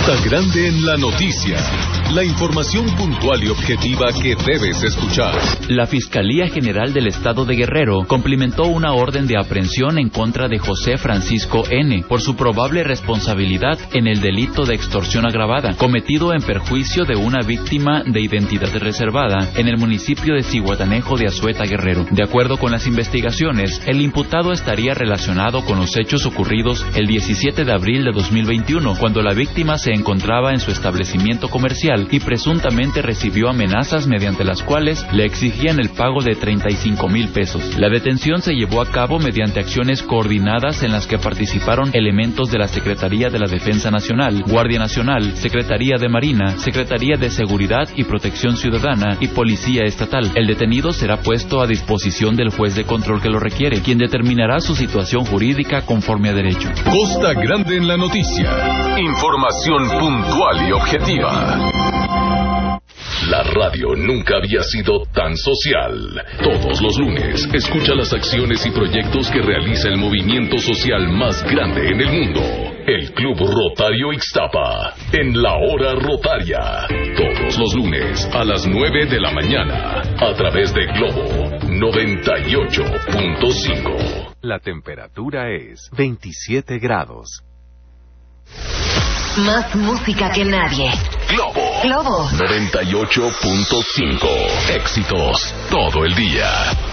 Costa Grande en la noticia. La información puntual y objetiva que debes escuchar. La Fiscalía General del Estado de Guerrero cumplimentó una orden de aprehensión en contra de José Francisco N. por su probable responsabilidad en el delito de extorsión agravada, cometido en perjuicio de una víctima de identidad reservada en el municipio de Zihuatanejo de Azueta, Guerrero. De acuerdo con las investigaciones, el imputado estaría relacionado con los hechos ocurridos el 17 de abril de 2021, cuando la víctima se encontraba en su establecimiento comercial y presuntamente recibió amenazas mediante las cuales le exigían el pago de 35,000 pesos. La detención se llevó a cabo mediante acciones coordinadas en las que participaron elementos de la Secretaría de la Defensa Nacional, Guardia Nacional, Secretaría de Marina, Secretaría de Seguridad y Protección Ciudadana y Policía Estatal. El detenido será puesto a disposición del juez de control que lo requiere, quien determinará su situación jurídica conforme a derecho. Costa Grande en la noticia. Información puntual y objetiva. La radio nunca había sido tan social. Todos los lunes, escucha las acciones y proyectos que realiza el movimiento social más grande en el mundo. El Club Rotario Ixtapa, en la Hora Rotaria. Todos los lunes a las 9 de la mañana, a través de Globo 98.5. La temperatura es 27 grados. Más música que nadie. Globo 98.5. Éxitos todo el día.